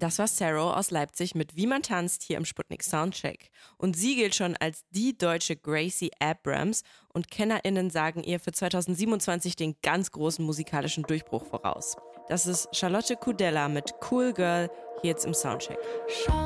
Das war Sarah aus Leipzig mit Wie man tanzt hier im Sputnik Soundcheck. Und sie gilt schon als die deutsche Gracie Abrams und KennerInnen sagen ihr für 2027 den ganz großen musikalischen Durchbruch voraus. Das ist Charlotte Kudella mit Cool Girl hier jetzt im Soundcheck.